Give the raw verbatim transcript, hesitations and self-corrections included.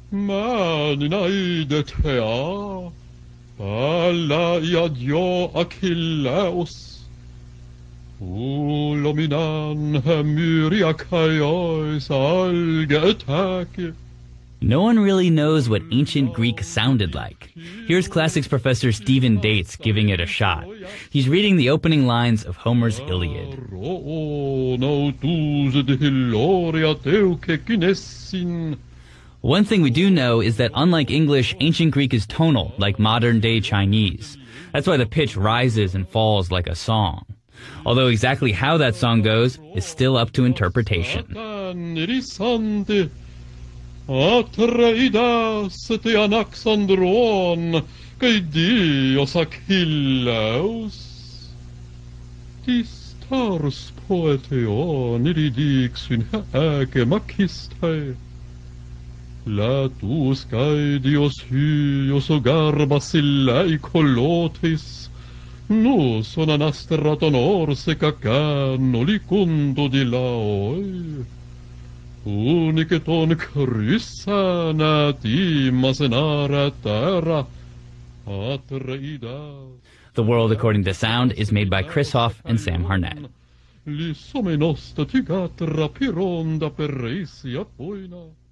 Man inaidetea, alla iadio Achilleus, ulominan myriakaios algeatake. No one really knows what ancient Greek sounded like. Here's classics professor Stephen Dates giving it a shot. He's reading the opening lines of Homer's Iliad. One thing we do know is that unlike English, ancient Greek is tonal, like modern-day Chinese. That's why the pitch rises and falls like a song. Although exactly how that song goes is still up to interpretation. Atreidas te anaxandron, que dios Achilleus. Tis tars poeteon iridix in hake macistae. Latus cae dios hyos o garbas illae colotis, nus onanastraton orse cacano licundo di laoi. Uniceton Chrisa natimas enara terra Atreida. The World According to Sound is made by Chris Hoff and Sam Harnett. Lisomenosta tigatra pironda perresia poina.